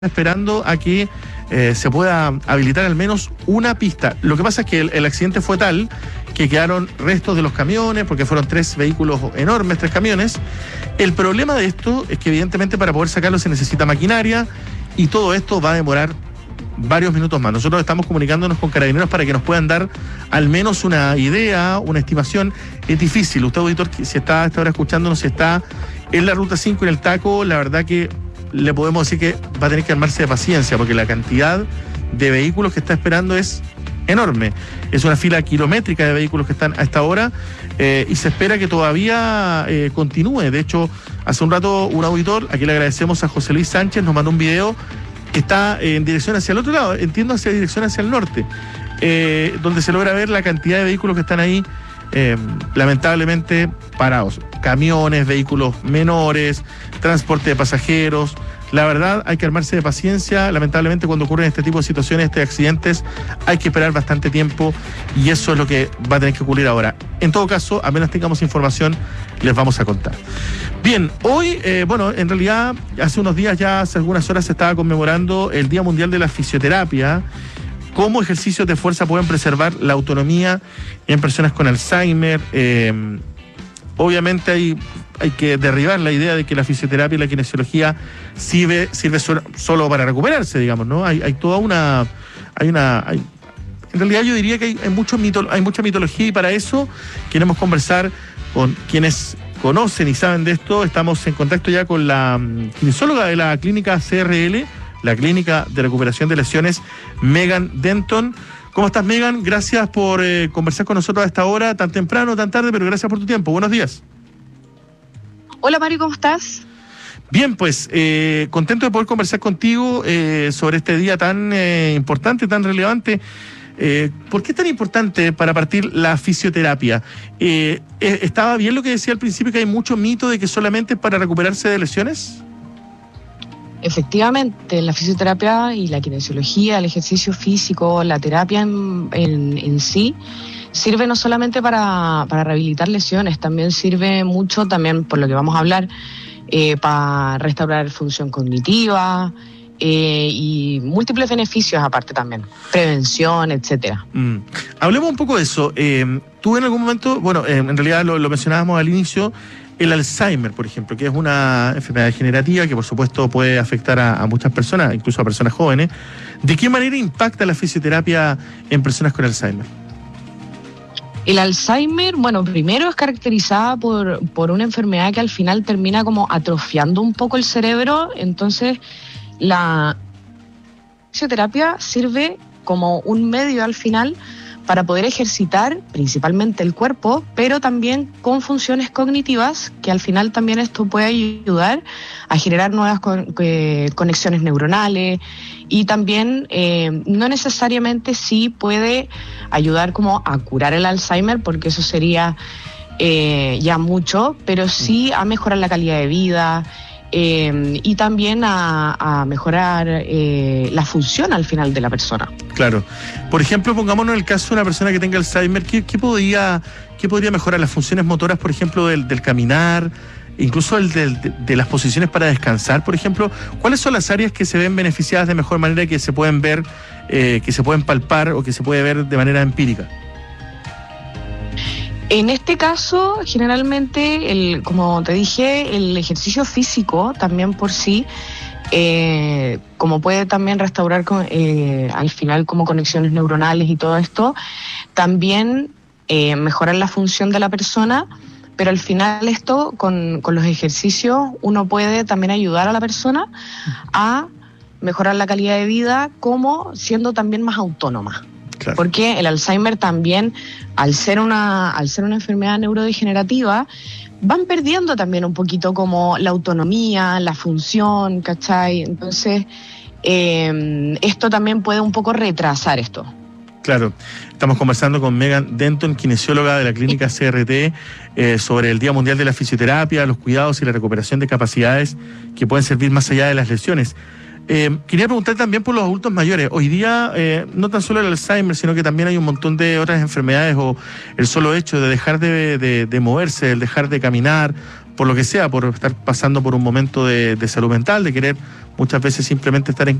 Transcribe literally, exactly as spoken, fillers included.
esperando a que eh, se pueda habilitar al menos una pista. Lo que pasa es que el, el accidente fue tal que quedaron restos de los camiones, porque fueron tres vehículos enormes, tres camiones. El problema de esto es que evidentemente para poder sacarlo se necesita maquinaria y todo esto va a demorar varios minutos más. Nosotros estamos comunicándonos con Carabineros para que nos puedan dar al menos una idea, una estimación. Es difícil. Usted, auditor, si está a esta hora escuchándonos, si está en la ruta cinco, en el Taco, la verdad que le podemos decir que va a tener que armarse de paciencia, porque la cantidad de vehículos que está esperando es enorme. Es una fila kilométrica de vehículos que están a esta hora eh, y se espera que todavía eh, continúe. De hecho, hace un rato un auditor, aquí le agradecemos a José Luis Sánchez, nos mandó un video que está en dirección hacia el otro lado, entiendo hacia dirección hacia el norte, eh, donde se logra ver la cantidad de vehículos que están ahí eh, lamentablemente parados. Camiones, vehículos menores, transporte de pasajeros. La verdad, hay que armarse de paciencia. Lamentablemente, cuando ocurren este tipo de situaciones, este accidentes, hay que esperar bastante tiempo y eso es lo que va a tener que ocurrir ahora. En todo caso, apenas tengamos información, les vamos a contar. Bien, hoy, eh, bueno, en realidad, hace unos días ya, hace algunas horas, se estaba conmemorando el Día Mundial de la Fisioterapia. ¿Cómo ejercicios de fuerza pueden preservar la autonomía en personas con Alzheimer? Eh, obviamente hay... Hay que derribar la idea de que la fisioterapia y la kinesiología sirve, sirve solo, solo para recuperarse, digamos, ¿no? Hay, hay toda una... hay una hay, en realidad yo diría que hay, hay, mucho mito, hay mucha mitología y para eso queremos conversar con quienes conocen y saben de esto. Estamos en contacto ya con la um, kinesióloga de la clínica C R L, la Clínica de Recuperación de Lesiones, Megan Denton. ¿Cómo estás, Megan? Gracias por eh, conversar con nosotros a esta hora, tan temprano, tan tarde, pero gracias por tu tiempo. Buenos días. Hola, Mario, ¿cómo estás? Bien, pues eh, contento de poder conversar contigo eh, sobre este día tan eh, importante, tan relevante. Eh, ¿Por qué es tan importante para partir la fisioterapia? Eh, ¿Estaba bien lo que decía al principio, que hay mucho mito de que solamente es para recuperarse de lesiones? Efectivamente, la fisioterapia y la kinesiología, el ejercicio físico, la terapia en, en, en sí, sirve no solamente para, para rehabilitar lesiones, también sirve mucho, también por lo que vamos a hablar, eh, para restaurar función cognitiva eh, y múltiples beneficios aparte también, prevención, etcétera. Mm. Hablemos un poco de eso. Eh, tú en algún momento, bueno, eh, en realidad lo, lo mencionábamos al inicio, el Alzheimer, por ejemplo, que es una enfermedad degenerativa que por supuesto puede afectar a, a muchas personas, incluso a personas jóvenes. ¿De qué manera impacta la fisioterapia en personas con Alzheimer? El Alzheimer, bueno, primero es caracterizada por, por una enfermedad que al final termina como atrofiando un poco el cerebro, entonces la fisioterapia sirve como un medio al final para poder ejercitar principalmente el cuerpo, pero también con funciones cognitivas, que al final también esto puede ayudar a generar nuevas con, eh, conexiones neuronales y también eh, no necesariamente sí puede ayudar como a curar el Alzheimer, porque eso sería eh, ya mucho, pero sí a mejorar la calidad de vida, Eh, y también a, a mejorar eh, la función al final de la persona. Claro. Por ejemplo, pongámonos el caso de una persona que tenga Alzheimer, ¿qué, qué, podría, qué podría mejorar? Las funciones motoras, por ejemplo, del, del caminar, incluso el del, de, de las posiciones para descansar, por ejemplo. ¿Cuáles son las áreas que se ven beneficiadas de mejor manera, que se pueden ver, eh, que se pueden palpar o que se puede ver de manera empírica? En este caso, generalmente, el, como te dije, el ejercicio físico también por sí, eh, como puede también restaurar eh, al final como conexiones neuronales y todo esto, también eh, mejorar la función de la persona, pero al final esto, con, con los ejercicios, uno puede también ayudar a la persona a mejorar la calidad de vida, como siendo también más autónoma. Claro. Porque el Alzheimer también, al ser una, al ser una enfermedad neurodegenerativa, van perdiendo también un poquito como la autonomía, la función, ¿cachai? Entonces, eh, esto también puede un poco retrasar esto. Claro, estamos conversando con Megan Denton, kinesióloga de la clínica C R T, eh, sobre el Día Mundial de la Fisioterapia, los cuidados y la recuperación de capacidades que pueden servir más allá de las lesiones. Eh, quería preguntar también por los adultos mayores. Hoy día, eh, no tan solo el Alzheimer, sino que también hay un montón de otras enfermedades, o el solo hecho de dejar de, de, de moverse, el dejar de caminar, por lo que sea, por estar pasando por un momento de, de salud mental, de querer muchas veces simplemente estar en